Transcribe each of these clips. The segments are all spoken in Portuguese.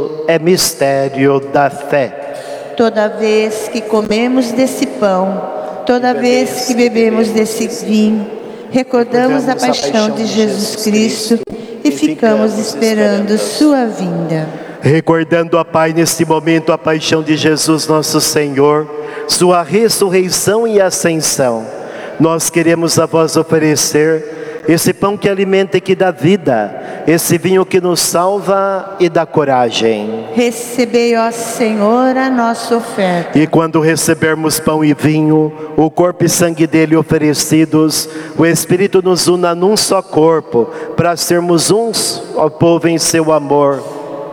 é mistério da fé. Toda vez que comemos desse pão, toda vez que bebemos desse vinho, recordamos a paixão de Jesus Cristo e ficamos esperando sua vinda. Recordando, ó Pai, neste momento a paixão de Jesus nosso Senhor, sua ressurreição e ascensão, nós queremos a vós oferecer esse pão que alimenta e que dá vida, esse vinho que nos salva e dá coragem. Recebei, ó Senhor, a nossa oferta. E quando recebermos pão e vinho, o corpo e sangue dele oferecidos, o Espírito nos una num só corpo, para sermos uns, ó povo, em seu amor.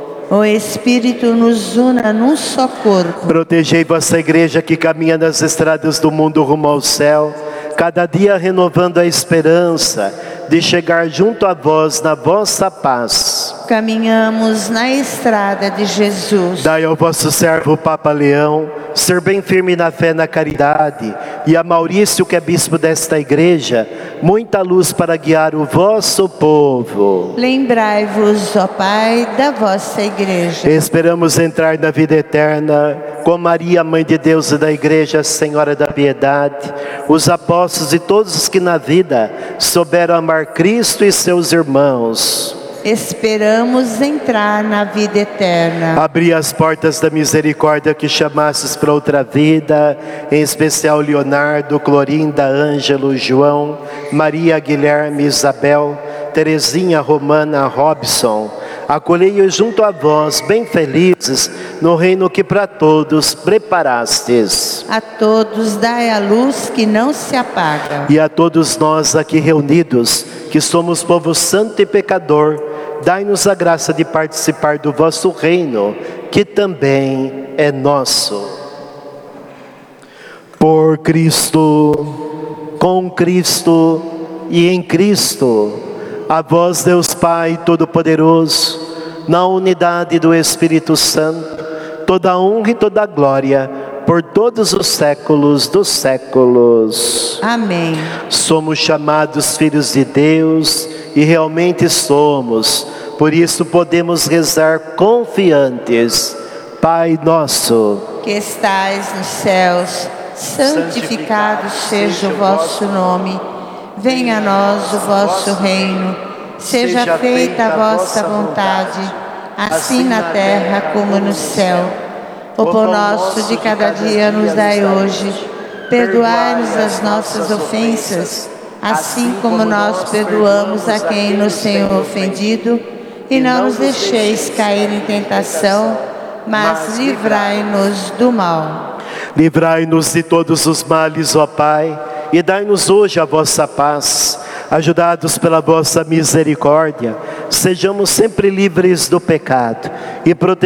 O Espírito nos una num só corpo. Protegei vossa igreja que caminha nas estradas do mundo rumo ao céu, cada dia renovando a esperança de chegar junto a vós na vossa paz. Caminhamos na estrada de Jesus. Dai ao vosso servo o Papa Leão ser bem firme na fé e na caridade, e a Maurício, que é bispo desta igreja, muita luz para guiar o vosso povo. Lembrai-vos, ó Pai, da vossa igreja. Esperamos entrar na vida eterna com Maria, Mãe de Deus e da Igreja, Senhora da Piedade, os apóstolos e todos os que na vida souberam amar Cristo e seus irmãos. Esperamos entrar na vida eterna. Abri as portas da misericórdia que chamasses para outra vida, em especial Leonardo, Clorinda, Ângelo, João, Maria, Guilherme, Isabel, Terezinha, Romana, Robson. Acolhei-os junto a vós, bem felizes, no reino que para todos preparastes. A todos dai a luz que não se apaga. E a todos nós aqui reunidos, que somos povo santo e pecador, dai-nos a graça de participar do vosso reino, que também é nosso. Por Cristo, com Cristo e em Cristo, a vós, Deus Pai Todo-Poderoso, na unidade do Espírito Santo, toda a honra e toda a glória, por todos os séculos dos séculos. Amém. Somos chamados filhos de Deus e realmente somos, por isso podemos rezar confiantes. Pai nosso, que estais nos céus, santificado seja o vosso nome. Venha a nós o vosso reino, seja feita a vossa vontade, assim na terra como no céu. O pão nosso de cada dia nos dai hoje, perdoai-nos as nossas ofensas, assim como nós perdoamos a quem nos tem ofendido, e não nos deixeis cair em tentação, mas livrai-nos do mal. Livrai-nos de todos os males, ó Pai, e dai-nos hoje a vossa paz. Ajudados pela vossa misericórdia, sejamos sempre livres do pecado e protegidos